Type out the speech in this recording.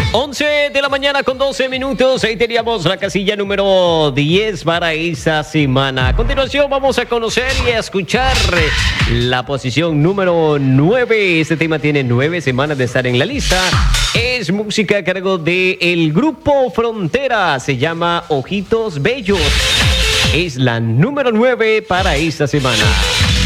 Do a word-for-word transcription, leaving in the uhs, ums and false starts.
once de la mañana con doce minutos. Ahí teníamos la casilla número diez para esta semana. A continuación vamos a conocer y a escuchar la posición número nueve. Este tema tiene nueve semanas de estar en la lista. Es música a cargo del grupo Frontera. Se llama Ojitos Bellos. Es la número nueve para esta semana.